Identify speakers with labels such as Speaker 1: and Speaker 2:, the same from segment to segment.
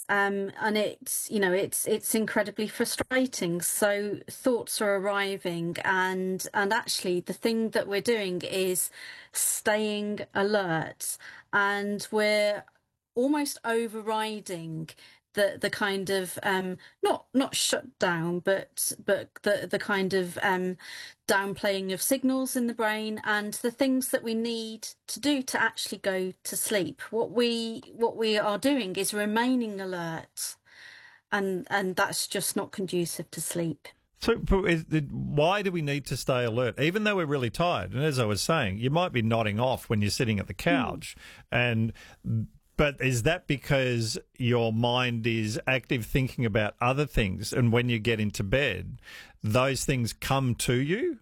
Speaker 1: And it's incredibly frustrating. So thoughts are arriving, and actually the thing that we're doing is staying alert, and we're almost overriding the kind of not shut down, but the kind of downplaying of signals in the brain and the things that we need to do to actually go to sleep. What we are doing is remaining alert, and that's just not conducive to sleep.
Speaker 2: So, why do we need to stay alert, even though we're really tired? And as I was saying, you might be nodding off when you're sitting at the couch, but is that because your mind is active thinking about other things, and when you get into bed, those things come to you?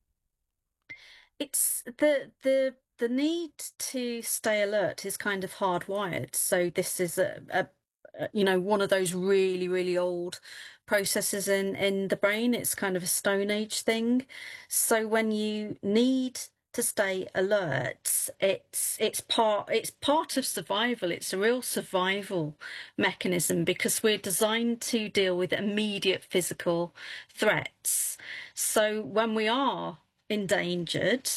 Speaker 1: It's the need to stay alert is kind of hardwired. So this is one of those really, really old processes in the brain. It's kind of a Stone Age thing. So when you need to stay alert, it's part of survival. It's a real survival mechanism because we're designed to deal with immediate physical threats. So when we are endangered,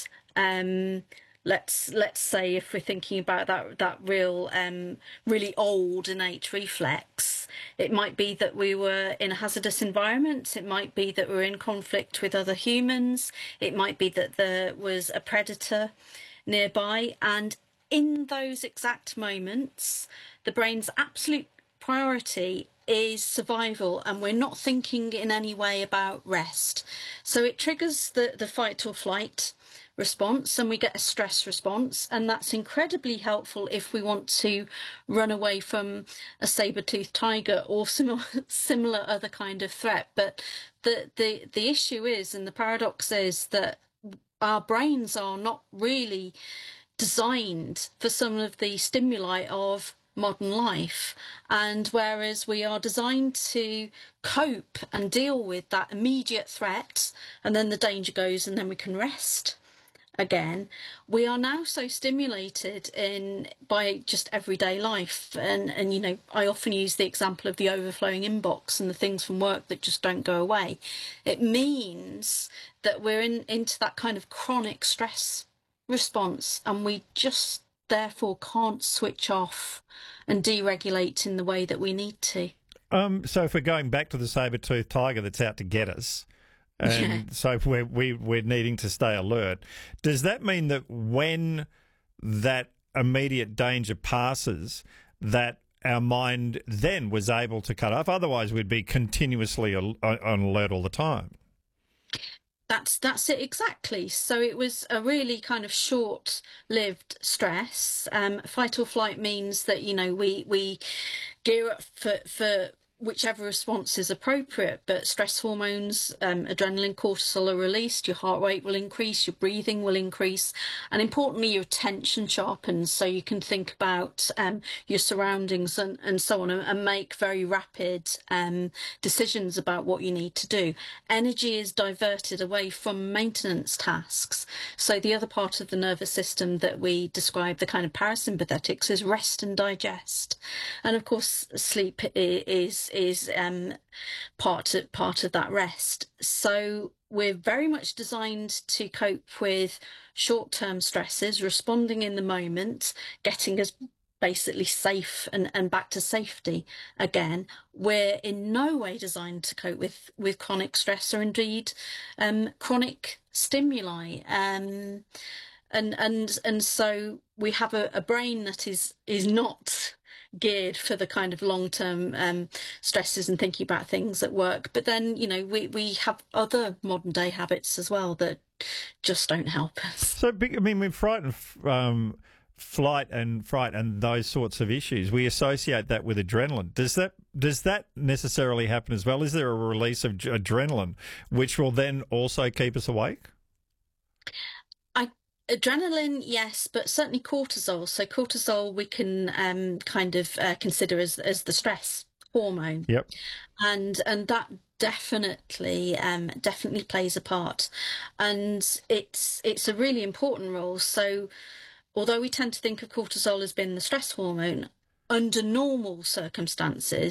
Speaker 1: let's say if we're thinking about that real really old innate reflex, it might be that we were in a hazardous environment, it might be that we're in conflict with other humans, it might be that there was a predator nearby, and in those exact moments the brain's absolute priority is survival, and we're not thinking in any way about rest. So it triggers the fight or flight response, and we get a stress response, and that's incredibly helpful if we want to run away from a saber-toothed tiger or similar other kind of threat. But the issue is, and the paradox is, that our brains are not really designed for some of the stimuli of modern life, and whereas we are designed to cope and deal with that immediate threat, and then the danger goes and then we can rest again, we are now so stimulated by just everyday life, and I often use the example of the overflowing inbox and the things from work that just don't go away. It means that we're into that kind of chronic stress response, and we just therefore can't switch off and deregulate in the way that we need to.
Speaker 2: So if we're going back to the saber-toothed tiger that's out to get us, and so if we're needing to stay alert, does that mean that when that immediate danger passes, that our mind then was able to cut off? Otherwise, we'd be continuously on alert all the time.
Speaker 1: That's it exactly. So it was a really kind of short-lived stress. Fight or flight means that we gear up for whichever response is appropriate, but stress hormones, adrenaline, cortisol are released, your heart rate will increase, your breathing will increase, and importantly, your attention sharpens, so you can think about your surroundings and so on, and make very rapid decisions about what you need to do. Energy is diverted away from maintenance tasks. So the other part of the nervous system that we describe, the kind of parasympathetics, is rest and digest. And of course, sleep is part of that rest. So we're very much designed to cope with short-term stresses, responding in the moment, getting us basically safe and back to safety again. We're in no way designed to cope with chronic stress, or indeed chronic stimuli. And so we have a brain that is not geared for the kind of long-term stresses and thinking about things at work. But then, we have other modern day habits as well that just don't help us.
Speaker 2: So, I mean, with flight and fright and those sorts of issues, we associate that with adrenaline. Does that necessarily happen as well? Is there a release of adrenaline which will then also keep us awake?
Speaker 1: Adrenaline, yes, but certainly cortisol. So cortisol we can consider as the stress hormone.
Speaker 2: Yep.
Speaker 1: And that definitely plays a part, and it's a really important role. So although we tend to think of cortisol as being the stress hormone, under normal circumstances,